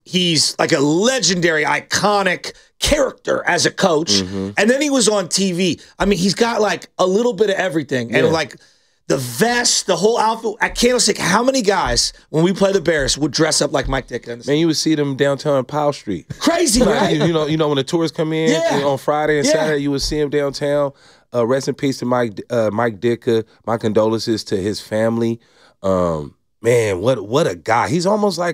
he's like a legendary, iconic character as a coach. And then he was on TV. I mean, he's got like a little bit of everything. And like the vest, the whole outfit. At Candlestick, how many guys, when we play the Bears, would dress up like Mike Ditka? Man, you would see them downtown Powell Street. Crazy, right? You know when the tourists come in on Friday and Saturday, you would see them downtown. Rest in peace to Mike Ditka. My condolences to his family. Man, what a guy. He's almost like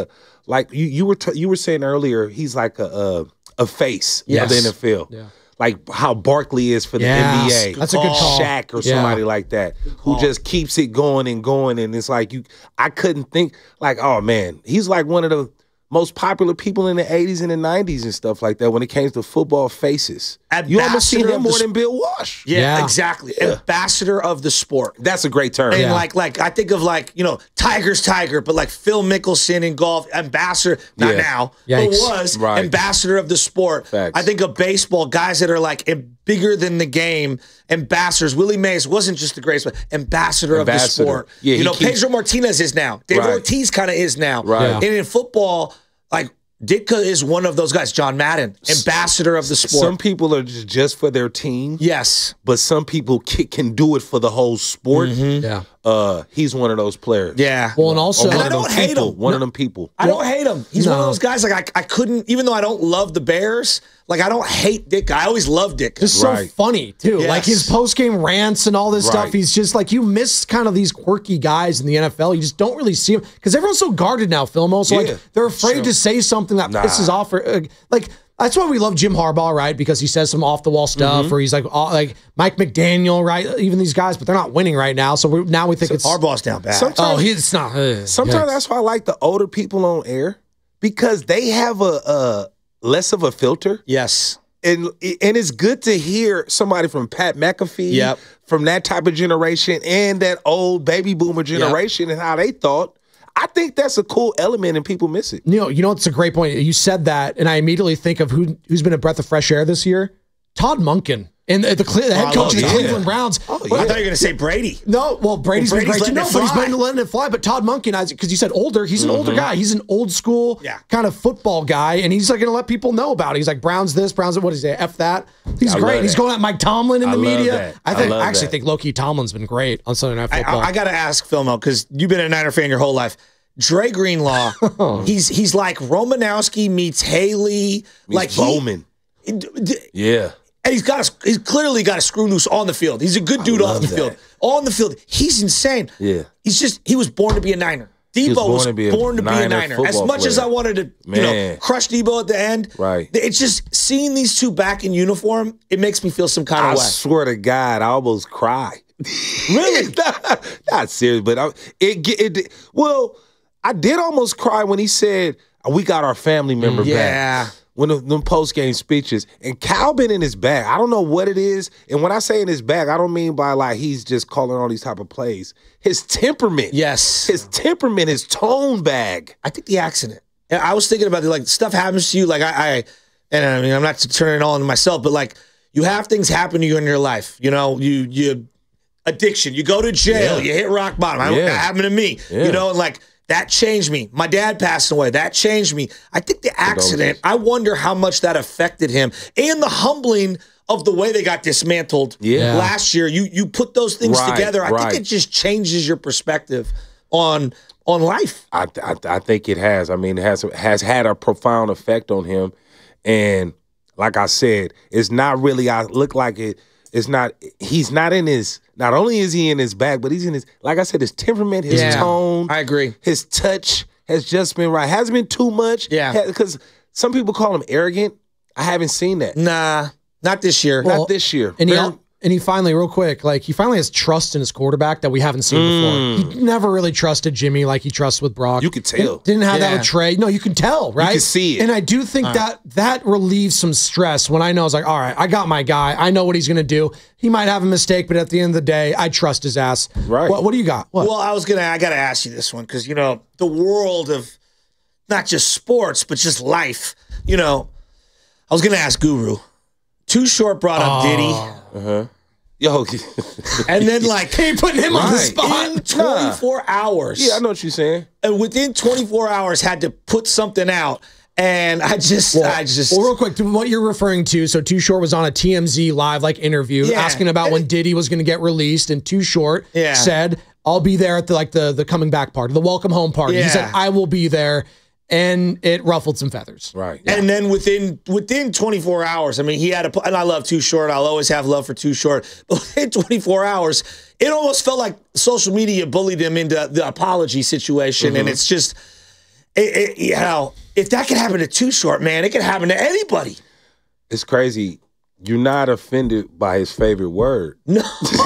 you were saying earlier. He's like a face of the NFL. Yeah. Like how Barkley is for the NBA. That's a good call. Shaq or somebody like that who just keeps it going and going. And it's like I couldn't think like, oh man, he's like one of the most popular people in the 80s and the 90s and stuff like that when it came to football faces. You almost seen him more than Bill Walsh. Yeah, exactly. Yeah. Ambassador of the sport. That's a great term. And like I think of like, Tiger's Tiger, but like Phil Mickelson in golf, ambassador, not now, but was ambassador of the sport. Facts. I think of baseball, guys that are like bigger than the game, ambassadors. Willie Mays wasn't just the greatest, but ambassador of the sport. Yeah, Pedro Martinez is now. David Ortiz kind of is now. Right. And in football, like Ditka is one of those guys. John Madden, ambassador of the sport. Some people are just for their team. Yes. But some people can do it for the whole sport. Yeah. He's one of those players. Yeah. Well, and also, I don't hate him. One of them people. I don't hate him. He's one of those guys. Like I couldn't, even though I don't love the Bears, like I don't hate Dick. I always loved Dick. It's so funny too. Yes. Like his post game rants and all this stuff. He's just like, you miss kind of these quirky guys in the NFL. You just don't really see them because everyone's so guarded now, Philmo. So like they're afraid to say something that pisses off. Like that's why we love Jim Harbaugh, right? Because he says some off the wall stuff, or he's like Mike McDaniel, right? Even these guys, but they're not winning right now. So we think it's Harbaugh's down bad. He's not. Sometimes that's why I like the older people on air because they have a less of a filter. Yes. And it's good to hear somebody from Pat McAfee, from that type of generation, and that old baby boomer generation and how they thought. I think that's a cool element and people miss it. You know, it's a great point. You said that, and I immediately think of who's been a breath of fresh air this year. Todd Monken. And the head coach of the Cleveland Browns. I thought you were going to say Brady. No, well, Brady's been great too. No, but he's been letting it fly. But Todd Monken, because you said older, he's an older guy. He's an old school kind of football guy, and he's like going to let people know about it. He's like, Browns this, Browns that. What is it? F that. He's great. He's going at Mike Tomlin in the media. I actually think low-key Tomlin's been great on Sunday Night Football. I got to ask Philmo, because you've been a Niner fan your whole life. Dre Greenlaw, he's like Romanowski meets Haley, like Bowman. Yeah. And he's clearly got a screw loose on the field. He's a good dude off the field. On the field, he's insane. Yeah. He was born to be a Niner. Debo was born to be a Niner. As much as I wanted to, crush Debo at the end, it's just seeing these two back in uniform, it makes me feel some kind of way. I swear to God, I almost cry. Really? Not serious, but well, I did almost cry when he said, we got our family member back. When them post-game speeches. And Cal been in his bag. I don't know what it is. And when I say in his bag, I don't mean by like he's just calling all these type of plays. His temperament. Yes. His temperament, his tone bag. I think the accident. I was thinking about it, like stuff happens to you. Like I mean, I'm not turning it all into myself, but like you have things happen to you in your life. You addiction. You go to jail. You hit rock bottom. That happened to me. And like, that changed me. My dad passed away. That changed me. I think the accident, I wonder how much that affected him. And the humbling of the way they got dismantled last year. You put those things together. I think it just changes your perspective on life. I think it has. I mean, it has had a profound effect on him. And like I said, it's not really, it's not, he's not in his, not only is he in his bag, but he's in his, like I said, his temperament, his tone. I agree. His touch has just been right. Hasn't been too much. Yeah. Because some people call him arrogant. I haven't seen that. Nah, not this year. Not this year. And he finally, real quick, like he finally has trust in his quarterback that we haven't seen before. He never really trusted Jimmy like he trusts with Brock. You could tell. Didn't have that with Trey. No, you can tell, right? You can see it. And I do think that relieves some stress when I know it's like, all right, I got my guy. I know what he's going to do. He might have a mistake, but at the end of the day, I trust his ass. Right. What do you got? What? Well, I got to ask you this one because, the world of not just sports, but just life, I was going to ask Guru. Too Short brought up Diddy. Yo. And then, like, he putting him on the spot. In 24 hours. Yeah, I know what you're saying. And within 24 hours, had to put something out. And I just. Well, real quick, to what you're referring to. So Too Short was on a TMZ live interview asking about when Diddy was going to get released, and Too Short said, "I'll be there at the coming back party, the welcome home party." He said, "I will be there," and it ruffled some feathers. Right. Yeah. And then within 24 hours, I mean, he had and I love Too Short. I'll always have love for Too Short. But within 24 hours, it almost felt like social media bullied him into the apology situation, and it's just. You know, if that could happen to Too Short, man, it could happen to anybody. It's crazy. You're not offended by his favorite word. No.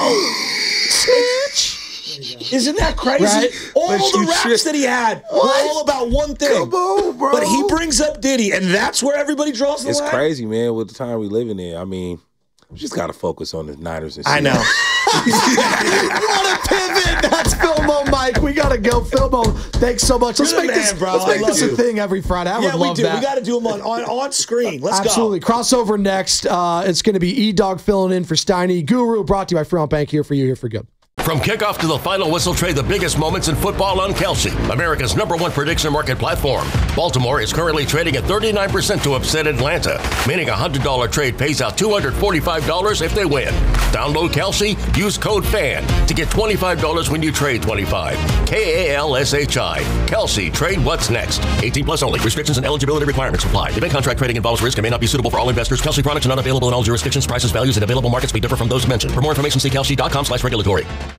Isn't that crazy? Right? All the raps that he had were all about one thing. Come on, bro. But he brings up Diddy, and that's where everybody draws the line. It's crazy, man, with the time we living in. I mean, we just got to focus on the Niners and Seahawks. I know. What a pivot. That's Filmo Mike. We got to go. Filmo, thanks so much. Let's make this a thing every Friday. I would love that. We got to do them on screen. Let's go. Absolutely. Crossover next. It's going to be E-Dog filling in for Steiny. Guru brought to you by Fremont Bank, here for you, here for good. From kickoff to the final whistle, trade the biggest moments in football on Kalshi, America's #1 prediction market platform. Baltimore is currently trading at 39% to upset Atlanta, meaning a $100 trade pays out $245 if they win. Download Kalshi, use code FAN to get $25 when you trade 25. KALSHI. Kalshi, trade what's next. 18 plus only. Restrictions and eligibility requirements apply. Event contract trading involves risk and may not be suitable for all investors. Kalshi products are not available in all jurisdictions. Prices, values, and available markets may differ from those mentioned. For more information, see kalshi.com/regulatory.